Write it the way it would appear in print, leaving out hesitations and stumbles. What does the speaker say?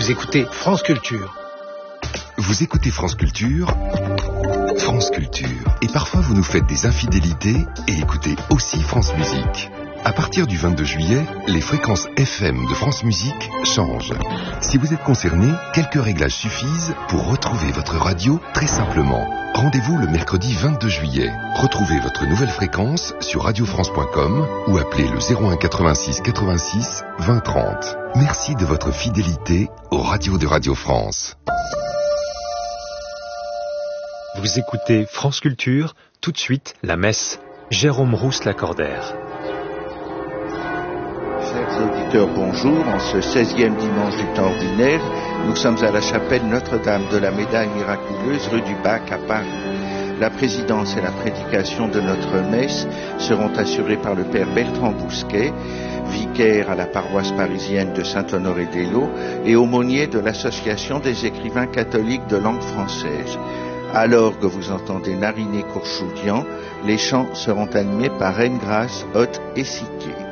Vous écoutez France Culture. Vous écoutez France Culture, France Culture. Et parfois vous nous faites des infidélités et écoutez aussi France Musique. À partir du 22 juillet, les fréquences FM de France Musique changent. Si vous êtes concerné, quelques réglages suffisent pour retrouver votre radio très simplement. Rendez-vous le mercredi 22 juillet. Retrouvez votre nouvelle fréquence sur radiofrance.com ou appelez le 01 86 86 20 30. Merci de votre fidélité aux radios de Radio France. Vous écoutez France Culture, tout de suite la messe. Jérôme Rousse-Lacordaire. Chers auditeurs, bonjour. En ce 16e dimanche du temps ordinaire, nous sommes à la chapelle Notre-Dame de la Médaille Miraculeuse, rue du Bac à Paris. La présidence et la prédication de notre messe seront assurées par le père Bertrand Bousquet, vicaire à la paroisse parisienne de Saint-Honoré-d'Eylau et aumônier de l'Association des écrivains catholiques de langue française. À l'orgue, vous entendez Nariné Courchoudian. Les chants seront animés par Reine Grâce, Hoth et Siquet.